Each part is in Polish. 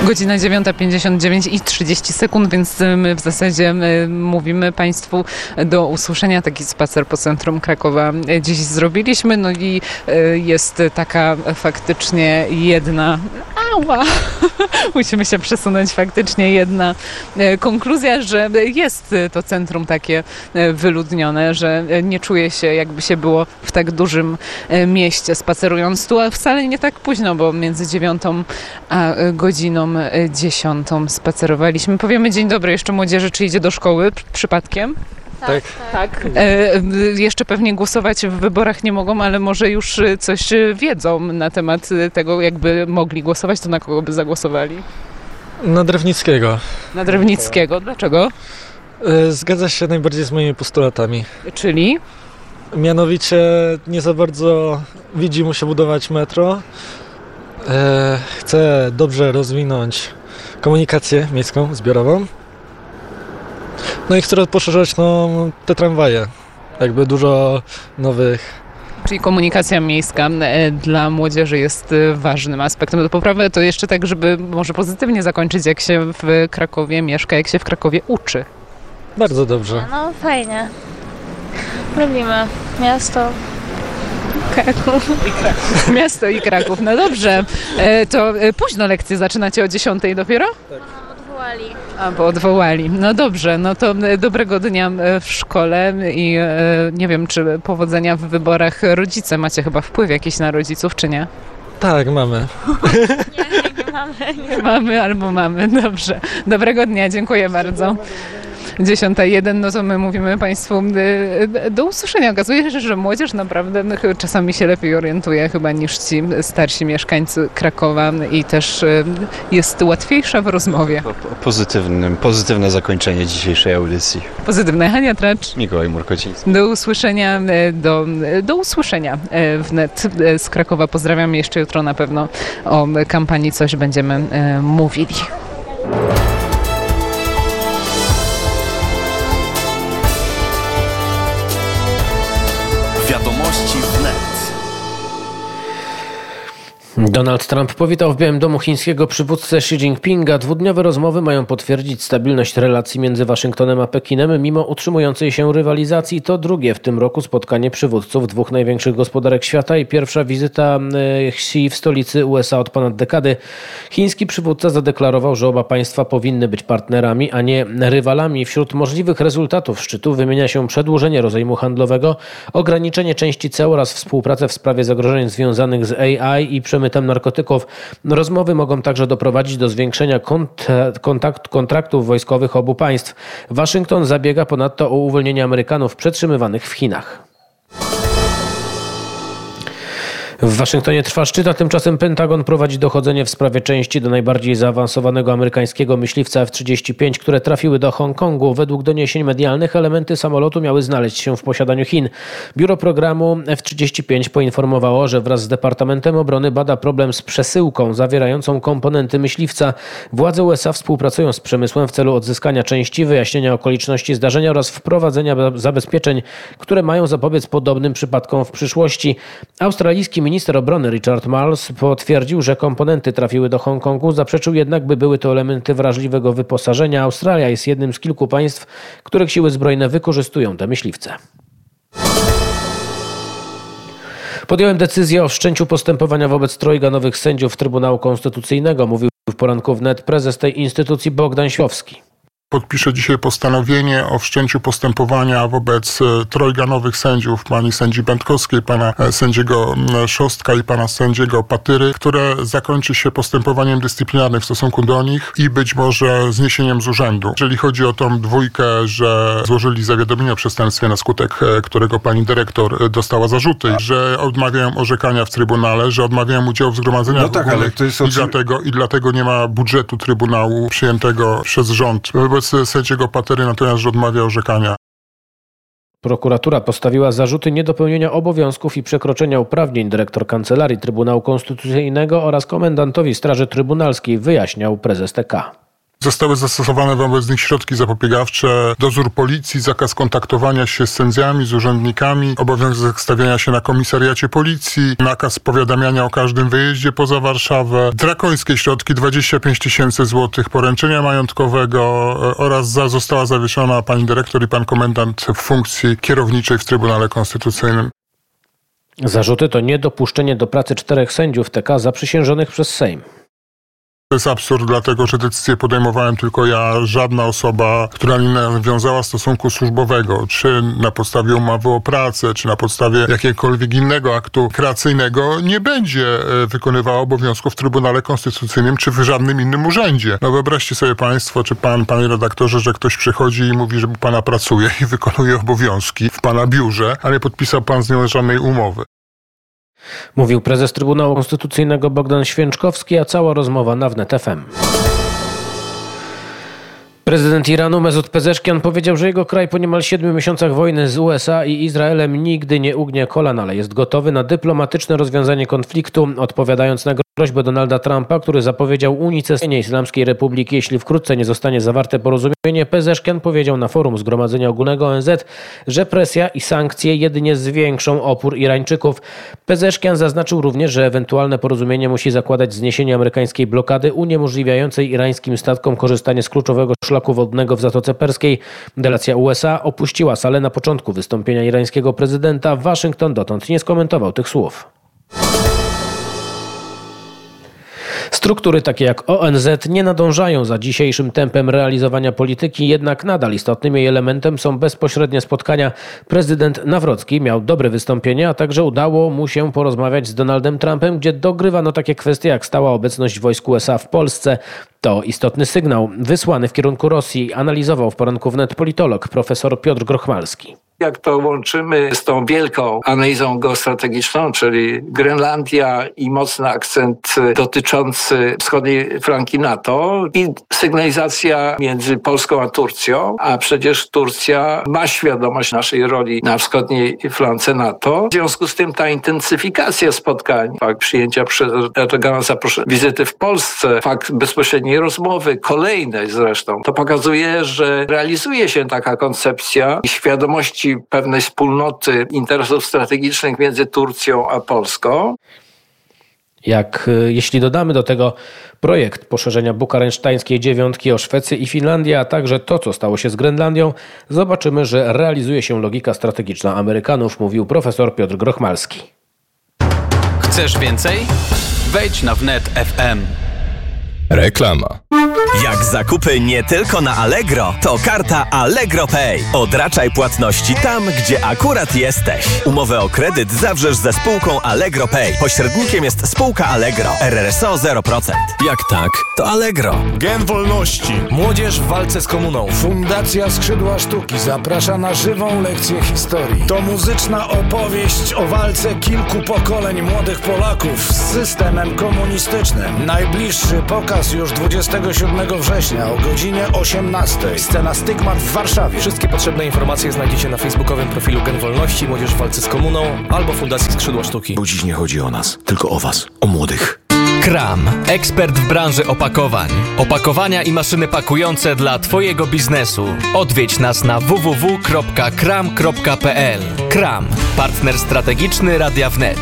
Godzina 9:59 i 30 sekund, więc my w zasadzie mówimy Państwu do usłyszenia. Taki spacer po centrum Krakowa dziś zrobiliśmy. No i jest taka faktycznie jedna... Musimy się przesunąć. Faktycznie jedna konkluzja, że jest to centrum takie wyludnione, że nie czuje się, jakby się było w tak dużym mieście spacerując tu, a wcale nie tak późno, bo między 9 a godziną 10 spacerowaliśmy. Powiemy dzień dobry jeszcze młodzieży, czy idzie do szkoły przypadkiem? Tak. Jeszcze pewnie głosować w wyborach nie mogą, ale może już coś wiedzą na temat tego, jakby mogli głosować, to na kogo by zagłosowali? Na Drewnickiego. Na Drewnickiego. Dlaczego? Zgadza się najbardziej z moimi postulatami. Czyli? Mianowicie nie za bardzo widzi mu się budować metro. Chce dobrze rozwinąć komunikację miejską, zbiorową. No i chce poszerzać te tramwaje. Jakby dużo nowych. Czyli komunikacja miejska dla młodzieży jest ważnym aspektem do poprawy. To jeszcze tak, żeby może pozytywnie zakończyć, jak się w Krakowie mieszka, jak się w Krakowie uczy. Bardzo dobrze. No fajnie. Lubimy miasto. Kraków. Miasto i Kraków. No dobrze. To późno lekcje zaczynacie o 10 dopiero? Tak. Odwołali. Bo odwołali. No dobrze, no to dobrego dnia w szkole i nie wiem, czy powodzenia w wyborach. Rodzice macie chyba wpływ jakiś na rodziców, czy nie? Tak, mamy. Nie mamy. Mamy albo mamy, dobrze. Dobrego dnia, dziękuję bardzo. 10:01, no to my mówimy Państwu do usłyszenia. Okazuje się, że młodzież naprawdę czasami się lepiej orientuje chyba niż ci starsi mieszkańcy Krakowa i też jest łatwiejsza w rozmowie. Pozytywne zakończenie dzisiejszej audycji. Pozytywne. Hania Tracz. Mikołaj Murkociński. Do usłyszenia, do usłyszenia wnet z Krakowa. Pozdrawiam. Jeszcze jutro na pewno o kampanii coś będziemy mówili. Wiadomości wnet. Donald Trump powitał w Białym Domu chińskiego przywódcę Xi Jinpinga. Dwudniowe rozmowy mają potwierdzić stabilność relacji między Waszyngtonem a Pekinem mimo utrzymującej się rywalizacji. To drugie w tym roku spotkanie przywódców dwóch największych gospodarek świata i pierwsza wizyta Xi w stolicy USA od ponad dekady. Chiński przywódca zadeklarował, że oba państwa powinny być partnerami, a nie rywalami. Wśród możliwych rezultatów szczytu wymienia się przedłużenie rozejmu handlowego, ograniczenie części ceł oraz współpracę w sprawie zagrożeń związanych z AI i przemytem narkotyków. Rozmowy mogą także doprowadzić do zwiększenia kontraktów wojskowych obu państw. Waszyngton zabiega ponadto o uwolnienie Amerykanów przetrzymywanych w Chinach. W Waszyngtonie trwa szczyt, a tymczasem Pentagon prowadzi dochodzenie w sprawie części do najbardziej zaawansowanego amerykańskiego myśliwca F-35, które trafiły do Hongkongu. Według doniesień medialnych elementy samolotu miały znaleźć się w posiadaniu Chin. Biuro programu F-35 poinformowało, że wraz z Departamentem Obrony bada problem z przesyłką zawierającą komponenty myśliwca. Władze USA współpracują z przemysłem w celu odzyskania części, wyjaśnienia okoliczności zdarzenia oraz wprowadzenia zabezpieczeń, które mają zapobiec podobnym przypadkom w przyszłości. Australijski minister obrony Richard Marles potwierdził, że komponenty trafiły do Hongkongu, zaprzeczył jednak, by były to elementy wrażliwego wyposażenia. Australia jest jednym z kilku państw, których siły zbrojne wykorzystują te myśliwce. Podjąłem decyzję o wszczęciu postępowania wobec trojga nowych sędziów Trybunału Konstytucyjnego, mówił w poranku wnet prezes tej instytucji Bogdan Ślowski. Podpiszę dzisiaj postanowienie o wszczęciu postępowania wobec trojga nowych sędziów, pani sędzi Będkowskiej, pana sędziego Szostka i pana sędziego Patyry, które zakończy się postępowaniem dyscyplinarnym w stosunku do nich i być może zniesieniem z urzędu. Jeżeli chodzi o tą dwójkę, że złożyli zawiadomienie o przestępstwie, na skutek którego pani dyrektor dostała zarzuty, że odmawiają orzekania w Trybunale, że odmawiają udziału w zgromadzeniach ogólnych, to jest i dlatego nie ma budżetu Trybunału przyjętego przez rząd. Wobec sędziego Patery natomiast, że odmawia orzekania. Prokuratura postawiła zarzuty niedopełnienia obowiązków i przekroczenia uprawnień dyrektor Kancelarii Trybunału Konstytucyjnego oraz komendantowi Straży Trybunalskiej, wyjaśniał prezes TK. Zostały zastosowane wobec nich środki zapobiegawcze, dozór policji, zakaz kontaktowania się z sędziami, z urzędnikami, obowiązek stawiania się na komisariacie policji, nakaz powiadamiania o każdym wyjeździe poza Warszawę, drakońskie środki 25 000 złotych poręczenia majątkowego oraz została zawieszona pani dyrektor i pan komendant w funkcji kierowniczej w Trybunale Konstytucyjnym. Zarzuty to niedopuszczenie do pracy 4 sędziów TK zaprzysiężonych przez Sejm. To jest absurd, dlatego że decyzję podejmowałem tylko ja, żadna osoba, która nie nawiązała stosunku służbowego, czy na podstawie umowy o pracę, czy na podstawie jakiegokolwiek innego aktu kreacyjnego, nie będzie wykonywała obowiązków w Trybunale Konstytucyjnym, czy w żadnym innym urzędzie. No wyobraźcie sobie państwo, czy panie redaktorze, że ktoś przychodzi i mówi, że u pana pracuje i wykonuje obowiązki w pana biurze, a nie podpisał pan z nią żadnej umowy. Mówił prezes Trybunału Konstytucyjnego Bogdan Święczkowski, a cała rozmowa na Wnet FM. Prezydent Iranu Mesut Pezeszkian powiedział, że jego kraj po niemal 7 miesiącach wojny z USA i Izraelem nigdy nie ugnie kolan, ale jest gotowy na dyplomatyczne rozwiązanie konfliktu, odpowiadając na groźbę Donalda Trumpa, który zapowiedział unicestwienie Islamskiej Republiki, jeśli wkrótce nie zostanie zawarte porozumienie. Pezeszkian powiedział na forum Zgromadzenia Ogólnego ONZ, że presja i sankcje jedynie zwiększą opór Irańczyków. Pezeszkian zaznaczył również, że ewentualne porozumienie musi zakładać zniesienie amerykańskiej blokady uniemożliwiającej irańskim statkom korzystanie z kluczowego szlaku wodnego w Zatoce Perskiej. Delegacja USA opuściła salę na początku wystąpienia irańskiego prezydenta. Waszyngton dotąd nie skomentował tych słów. Struktury takie jak ONZ nie nadążają za dzisiejszym tempem realizowania polityki, jednak nadal istotnym jej elementem są bezpośrednie spotkania. Prezydent Nawrocki miał dobre wystąpienie, a także udało mu się porozmawiać z Donaldem Trumpem, gdzie dogrywano takie kwestie jak stała obecność wojsk USA w Polsce. To istotny sygnał wysłany w kierunku Rosji, analizował w poranku wnet politolog profesor Piotr Grochmalski. Jak to łączymy z tą wielką analizą geostrategiczną, czyli Grenlandia i mocny akcent dotyczący wschodniej flanki NATO i sygnalizacja między Polską a Turcją, a przecież Turcja ma świadomość naszej roli na wschodniej flance NATO. W związku z tym ta intensyfikacja spotkań, fakt przyjęcia przez Erdogana wizyty w Polsce, fakt bezpośredniej rozmowy, kolejnej zresztą, to pokazuje, że realizuje się taka koncepcja i świadomości pewnej wspólnoty interesów strategicznych między Turcją a Polską. Jeśli dodamy do tego projekt poszerzenia bukaresztańskiej dziewiątki o Szwecję i Finlandię, a także to, co stało się z Grenlandią, zobaczymy, że realizuje się logika strategiczna Amerykanów, mówił profesor Piotr Grochmalski. Chcesz więcej? Wejdź na Wnet FM. Reklama. Jak zakupy nie tylko na Allegro, to karta Allegro Pay. Odraczaj płatności tam, gdzie akurat jesteś. Umowę o kredyt zawrzesz ze spółką Allegro Pay. Pośrednikiem jest spółka Allegro. RRSO 0%. Jak tak, to Allegro. Gen Wolności. Młodzież w walce z komuną. Fundacja Skrzydła Sztuki zaprasza na żywą lekcję historii. To muzyczna opowieść o walce kilku pokoleń młodych Polaków z systemem komunistycznym. Najbliższy pokaz już 27 września o godzinie 18. Scena Stygmat w Warszawie. Wszystkie potrzebne informacje znajdziecie na facebookowym profilu Gen Wolności, Młodzież w walce z komuną albo Fundacji Skrzydła Sztuki. Bo dziś nie chodzi o nas, tylko o was, o młodych. Kram, ekspert w branży opakowań. Opakowania i maszyny pakujące dla Twojego biznesu. Odwiedź nas na www.kram.pl. Kram, partner strategiczny Radia Wnet.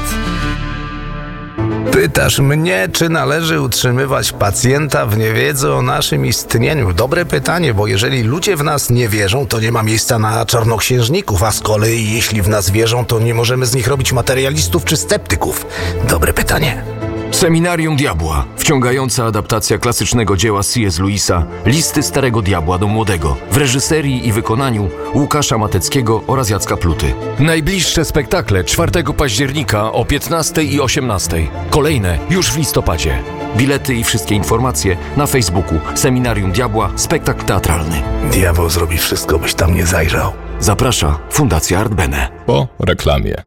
Pytasz mnie, czy należy utrzymywać pacjenta w niewiedzy o naszym istnieniu? Dobre pytanie, bo jeżeli ludzie w nas nie wierzą, to nie ma miejsca na czarnoksiężników, a z kolei jeśli w nas wierzą, to nie możemy z nich robić materialistów czy sceptyków. Dobre pytanie. Seminarium Diabła. Wciągająca adaptacja klasycznego dzieła C.S. Lewisa Listy Starego Diabła do Młodego w reżyserii i wykonaniu Łukasza Mateckiego oraz Jacka Pluty. Najbliższe spektakle 4 października o 15 i 18. Kolejne już w listopadzie. Bilety i wszystkie informacje na Facebooku Seminarium Diabła Spektakl Teatralny. Diabeł zrobi wszystko, byś tam nie zajrzał. Zaprasza Fundacja Art Bene. Po reklamie.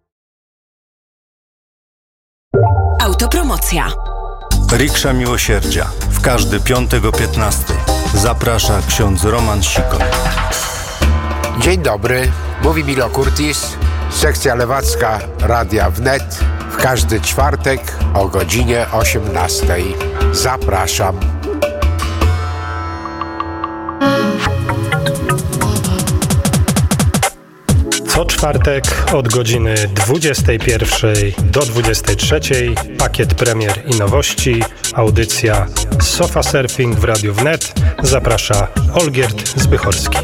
Autopromocja. Riksza Miłosierdzia. W każdy piątek o 15. Zaprasza ksiądz Roman Sikor. Dzień dobry. Mówi Milo Curtis. Sekcja lewacka Radia Wnet. W każdy czwartek o godzinie 18. Zapraszam. Co czwartek od godziny 21 do 23 pakiet premier i nowości, audycja Sofa Surfing w Radiu Wnet. Zaprasza Olgierd Zbychorski.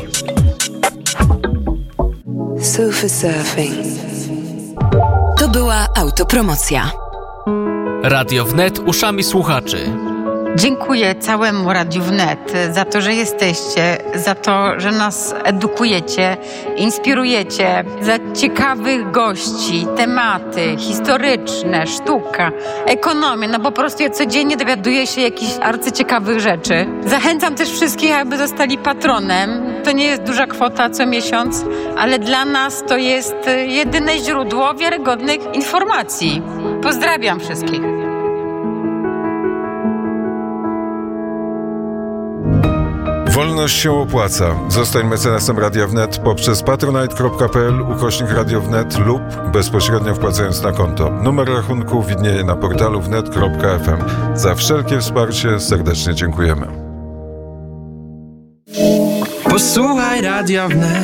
Sofa Surfing. To była autopromocja. Radio Wnet uszami słuchaczy. Dziękuję całemu Radiu Wnet za to, że jesteście, za to, że nas edukujecie, inspirujecie, za ciekawych gości, tematy historyczne, sztuka, ekonomię. No po prostu ja codziennie dowiaduję się jakichś arcyciekawych rzeczy. Zachęcam też wszystkich, aby zostali patronem. To nie jest duża kwota co miesiąc, ale dla nas to jest jedyne źródło wiarygodnych informacji. Pozdrawiam wszystkich. Wolność się opłaca. Zostań mecenasem Radia Wnet poprzez patronite.pl/Radio Wnet lub bezpośrednio wpłacając na konto. Numer rachunku widnieje na portalu wnet.fm. Za wszelkie wsparcie serdecznie dziękujemy. Posłuchaj Radia Wnet.